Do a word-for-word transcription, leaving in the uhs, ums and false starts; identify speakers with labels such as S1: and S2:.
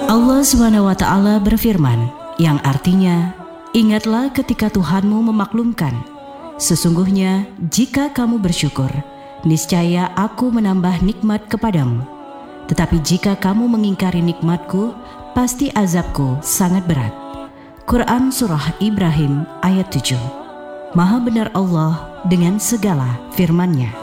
S1: Allah subhanahu wa taala berfirman, yang artinya, ingatlah ketika Tuhanmu memaklumkan, sesungguhnya jika kamu bersyukur, niscaya aku menambah nikmat kepadamu. Tetapi jika kamu mengingkari nikmatku, pasti azabku sangat berat. Quran Surah Ibrahim ayat tujuh. Maha benar Allah dengan segala firman-Nya.